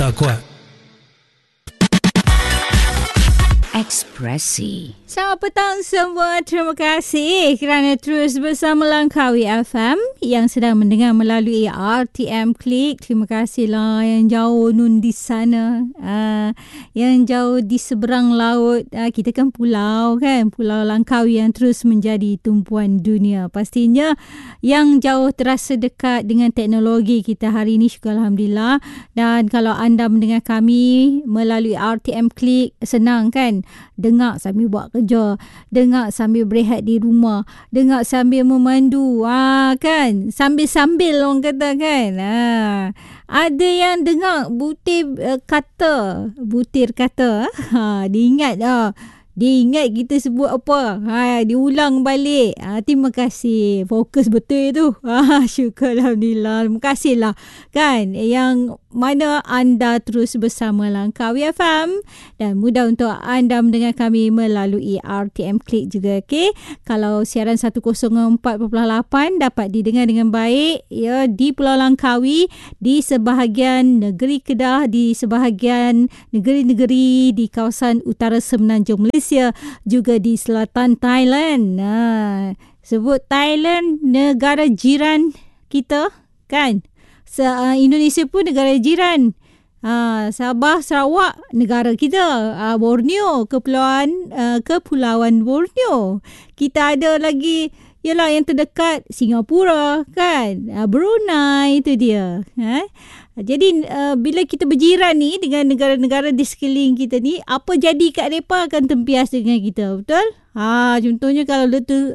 tak kuat. Ekspresi. Selamat petang semua. Terima kasih kerana terus bersama Langkawi FM yang sedang mendengar melalui RTM Klik. Terima kasihlah yang jauh nun di sana. Yang jauh di seberang laut. Kita kan pulau kan. Pulau Langkawi yang terus menjadi tumpuan dunia. Pastinya yang jauh terasa dekat dengan teknologi kita hari ini. Syukur Alhamdulillah. Dan kalau anda mendengar kami melalui RTM Klik, senang kan? Dengar sambil buat kerja, dengar sambil berehat di rumah, dengar sambil memandu, kan, sambil-sambil orang kata kan. Ada yang dengar butir kata, diingat dia ingat kita sebut apa. Diulang balik. Terima kasih. Fokus betul tu. Syukur Alhamdulillah. Terima kasihlah. Kan. Yang mana anda terus bersama Langkawi FM. Dan mudah untuk anda mendengar kami melalui RTM Klik juga. Okay? Kalau siaran 104.8 dapat didengar dengan baik. Ya, di Pulau Langkawi. Di sebahagian negeri Kedah. Di sebahagian negeri-negeri di kawasan utara Semenanjung Malaysia. Juga di selatan Thailand. Sebut Thailand negara jiran kita kan. Indonesia pun negara jiran. Sabah, Sarawak negara kita. Borneo, Kepulauan Borneo. Kita ada lagi ialah yang terdekat Singapura kan. Brunei itu dia. Jadi bila kita berjiran ni dengan negara-negara di sekeliling kita ni, apa jadi kat mereka akan tempias dengan kita, betul? Contohnya kalau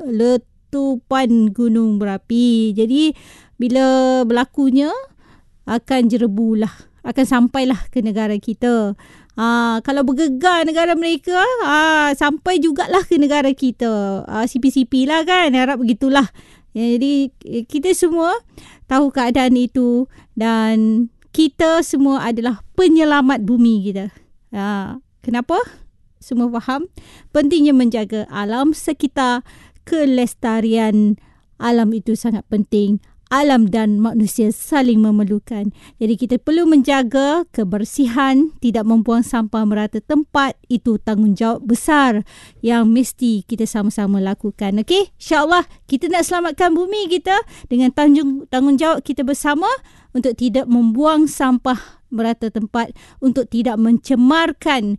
letupan gunung berapi. Jadi bila berlakunya akan jerebulah, akan sampailah ke negara kita. Kalau bergegar negara mereka, sampai jugalah ke negara kita. CP-CP lah kan, harap begitulah. Jadi kita semua tahu keadaan itu dan kita semua adalah penyelamat bumi kita. Kenapa? Semua faham pentingnya menjaga alam sekitar. Kelestarian alam itu sangat penting. Alam dan manusia saling memerlukan. Jadi kita perlu menjaga kebersihan, tidak membuang sampah merata tempat. Itu tanggungjawab besar yang mesti kita sama-sama lakukan. Okey, insya-Allah kita nak selamatkan bumi kita dengan tanggungjawab kita bersama untuk tidak membuang sampah merata tempat, untuk tidak mencemarkan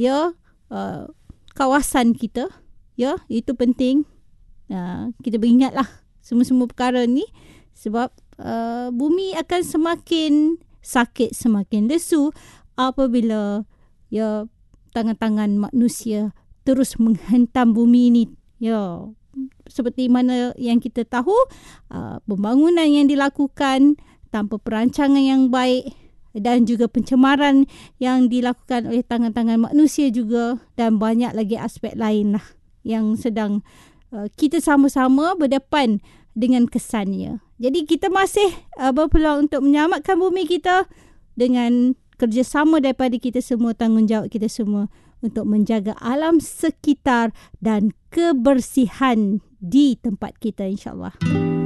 kawasan kita. Ya, itu penting. Kita beringatlah semua-semua perkara ni. Sebab bumi akan semakin sakit, semakin lesu apabila tangan-tangan manusia terus menghentam bumi ini. Seperti mana yang kita tahu, pembangunan yang dilakukan tanpa perancangan yang baik dan juga pencemaran yang dilakukan oleh tangan-tangan manusia juga, dan banyak lagi aspek lain lah yang sedang kita sama-sama berdepan dengan kesannya. Jadi kita masih berpeluang untuk menyelamatkan bumi kita dengan kerjasama daripada kita semua, tanggungjawab kita semua untuk menjaga alam sekitar dan kebersihan di tempat kita, insya-Allah.